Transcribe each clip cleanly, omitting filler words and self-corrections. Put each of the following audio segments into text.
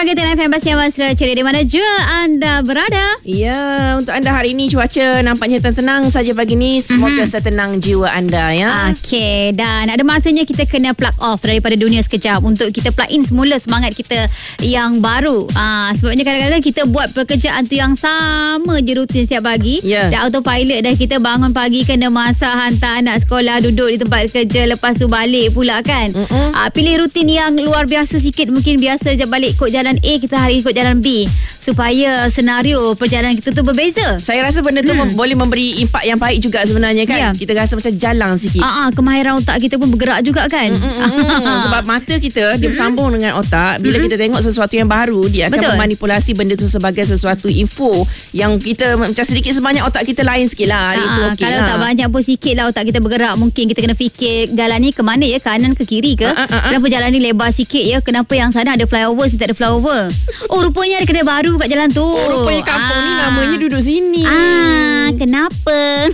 pagi Tenan FM Basian Wasra Ceria di mana jua anda berada. Ya, untuk anda hari ini cuaca nampaknya tenang saja pagi ni. Semoga setenang jiwa anda ya. Okey, dan ada masanya kita kena plug off daripada dunia sekejap untuk kita plug in semula semangat kita yang baru. Sebabnya kadang-kadang kita buat pekerjaan tu yang sama je rutin setiap pagi. Dah autopilot dah, kita bangun pagi kena masak, hantar anak sekolah, duduk di tempat kerja, lepas tu balik pula kan. Pilih rutin yang luar biasa sikit. Mungkin biasa je balik ikut jalan A, kita hari ikut jalan B, supaya senario perjalanan kita tu berbeza. Saya rasa benda tu boleh memberi impak yang baik juga sebenarnya kan. Kita rasa macam jalan sikit. Kemahiran otak kita pun bergerak juga kan. Sebab mata kita dia bersambung dengan otak. Bila kita tengok sesuatu yang baru, dia akan memanipulasi benda tu sebagai sesuatu info yang kita macam sedikit sebanyak otak kita lain sikit lah. Kalau tak banyak pun sikit lah otak kita bergerak. Mungkin kita kena fikir jalan ni ke mana ya, kanan ke kiri ke. Kenapa jalan ni lebar sikit ya, kenapa yang sana ada flyover, sini tak ada flyover. Rupanya ada kedai baru kat jalan tu. Rupanya kampung ni namanya duduk sini. Kenapa?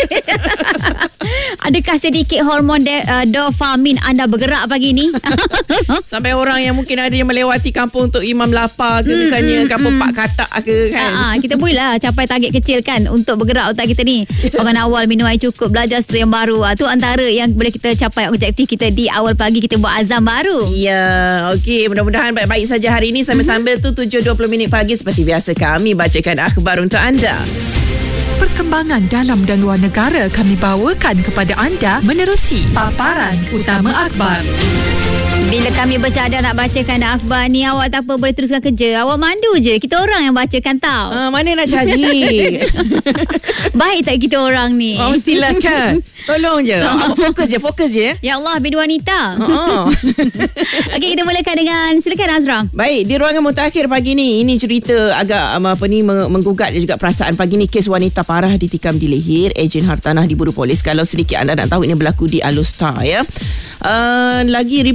Adakah sedikit hormon dopamin anda bergerak pagi ni? Sampai orang yang mungkin ada yang melewati kampung untuk Imam Lapar ke misalnya, kampung Pak Katak ke kan. Kita boleh lah capai target kecil kan untuk bergerak otak kita ni. Bangun awal, minum air cukup, belajar sesuatu yang baru. Tu antara yang boleh kita capai objektif kita di awal pagi, kita buat azam baru. Ya, okey, mudah-mudahan baik-baik saja hari ini. Sambil-sambil tu 7.20 pagi seperti biasa kami bacakan akhbar untuk anda. Perkembangan dalam dan luar negara kami bawakan kepada anda menerusi paparan utama akhbar. Bila kami bercadar nak bacakan akhbar ni, awak tak apa boleh teruskan kerja. Awak mandu je. Kita orang yang bacakan tau. Mana nak cari? Baik tak kita orang ni? Mestilah kan. Tolong je. Fokus je. Ya Allah, bida wanita. Okey, kita mulakan dengan, silakan Azra. Baik, di ruangan mutakhir pagi ni, ini cerita agak menggugat juga perasaan pagi ni. Kes wanita parah ditikam di leher, ejen hartanah diburu polis. Kalau sedikit anda nak tahu, ini berlaku di Alor Star ya. Lagi